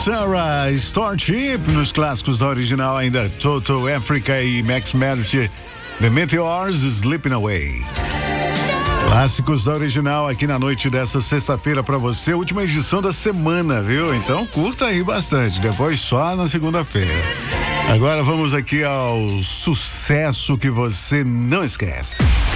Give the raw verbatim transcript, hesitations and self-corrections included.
Sarah, Starship, nos clássicos da original ainda Toto Africa e Max Merritt, The Meteors, Sleeping Away. Clássicos da original aqui na noite dessa sexta-feira pra você, última edição da semana, viu? Então curta aí bastante, depois só na segunda-feira. Agora vamos aqui ao sucesso que você não esquece.